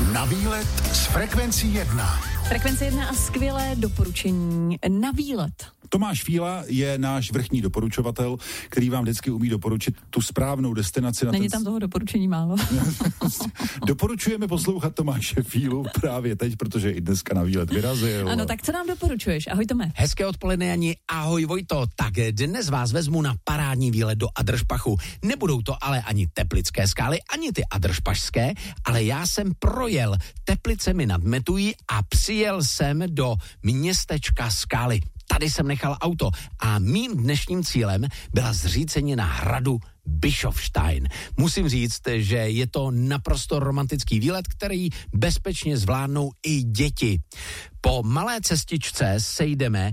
Na výlet s Frekvencí 1. Frekvence 1 a skvělé doporučení na výlet. Tomáš Fíla je náš vrchní doporučovatel, který vám vždycky umí doporučit tu správnou destinaci. Není tam toho doporučení málo. Doporučujeme poslouchat Tomáše Fílu právě teď, protože i dneska na výlet vyrazil. Ano, tak co nám doporučuješ? Ahoj Tome. Hezké odpoledne, Jani. Ahoj Vojto. Tak dnes vás vezmu na parádní výlet do Adršpachu. Nebudou to ale ani Teplické skály, ani ty adršpašské, ale já jsem projel Teplicemi nad Metují a přijel jsem do městečka Skály. Tady jsem nechal auto a mým dnešním cílem byla zřícenina hradu Bischofstein. Musím říct, že je to naprosto romantický výlet, který bezpečně zvládnou i děti. Po malé cestičce sejdeme